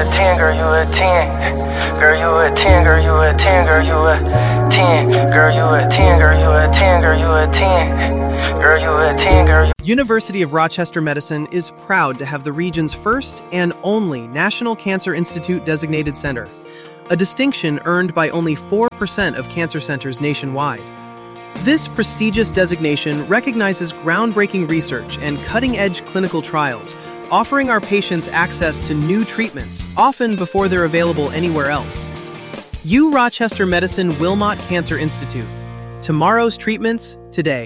a 10, girl, you a 10. Girl, you a 10, girl, you a 10, girl, you a 10. Girl, you a 10, girl, you a 10, girl, you a 10. Girl, you a 10, girl. University of Rochester Medicine is proud to have the region's first and only National Cancer Institute designated center, a distinction earned by only 4% of cancer centers nationwide. This prestigious designation recognizes groundbreaking research and cutting-edge clinical trials, offering our patients access to new treatments, often before they're available anywhere else. U Rochester Medicine Wilmot Cancer Institute. Tomorrow's treatments, today.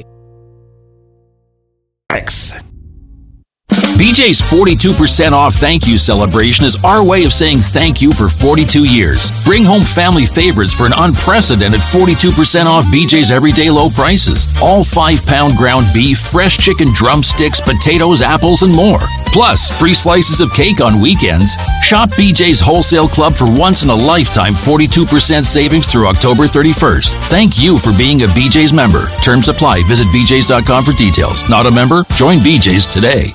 BJ's 42% off thank you celebration is our way of saying thank you for 42 years. Bring home family favorites for an unprecedented 42% off BJ's everyday low prices. All 5-pound ground beef, fresh chicken drumsticks, potatoes, apples, and more. Plus, free slices of cake on weekends. Shop BJ's Wholesale Club for once-in-a-lifetime 42% savings through October 31st. Thank you for being a BJ's member. Terms apply. Visit bjs.com for details. Not a member? Join BJ's today.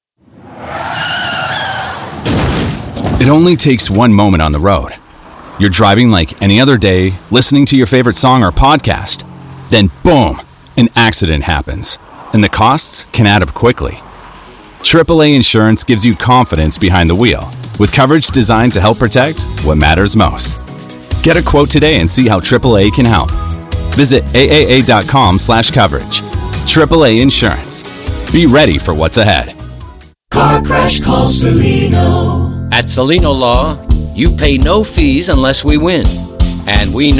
It only takes one moment on the road. You're driving like any other day, listening to your favorite song or podcast. Then boom, an accident happens. And the costs can add up quickly. AAA Insurance gives you confidence behind the wheel, with coverage designed to help protect what matters most. Get a quote today and see how AAA can help. Visit AAA.com/coverage. AAA Insurance. Be ready for what's ahead. Car crash, call Celino. At Celino Law, you pay no fees unless we win. And we know